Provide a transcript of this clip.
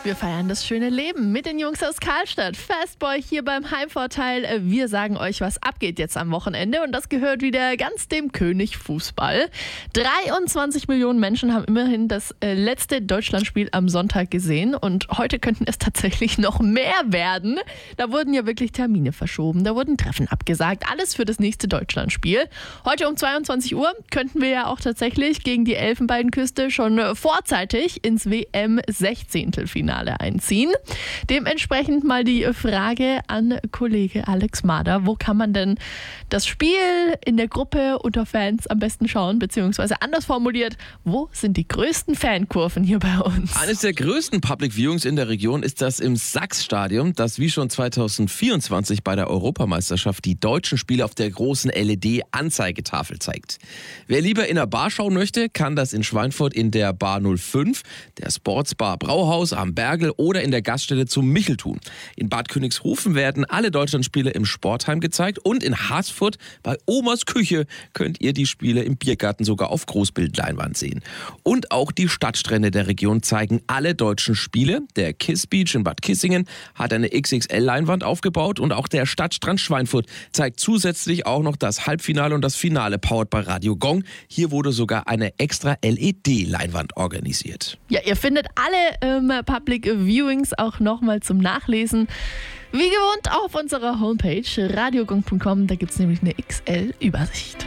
Wir feiern das schöne Leben mit den Jungs aus Karlstadt. Fastboy hier beim Heimvorteil. Wir sagen euch, was abgeht jetzt am Wochenende. Und das gehört wieder ganz dem König Fußball. 23 Millionen Menschen haben immerhin das letzte Deutschlandspiel am Sonntag gesehen. Und heute könnten es tatsächlich noch mehr werden. Da wurden ja wirklich Termine verschoben. Da wurden Treffen abgesagt. Alles für das nächste Deutschlandspiel. Heute um 22 Uhr könnten wir ja auch tatsächlich gegen die Elfenbeinküste schon vorzeitig ins WM-16-Finale einziehen. Dementsprechend mal die Frage an Kollege Alex Mader. Wo kann man denn das Spiel in der Gruppe unter Fans am besten schauen? Beziehungsweise anders formuliert, wo sind die größten Fankurven hier bei uns? Eines der größten Public Viewings in der Region ist das im Sachs-Stadion, das wie schon 2024 bei der Europameisterschaft die deutschen Spiele auf der großen LED-Anzeigetafel zeigt. Wer lieber in einer Bar schauen möchte, kann das in Schweinfurt in der Bar 05, der Sportsbar Brauhaus am Bergel oder in der Gaststätte zum Michel tun. In Bad Königshofen werden alle Deutschlandspiele im Sportheim gezeigt und in Haßfurt bei Omas Küche könnt ihr die Spiele im Biergarten sogar auf Großbildleinwand sehen. Und auch die Stadtstrände der Region zeigen alle deutschen Spiele. Der Kiss Beach in Bad Kissingen hat eine XXL-Leinwand aufgebaut und auch der Stadtstrand Schweinfurt zeigt zusätzlich auch noch das Halbfinale und das Finale powered bei Radio Gong. Hier wurde sogar eine extra LED-Leinwand organisiert. Ja, ihr findet alle Public Viewings auch nochmal zum Nachlesen. Wie gewohnt auf unserer Homepage radiogong.com. Da gibt es nämlich eine XL-Übersicht.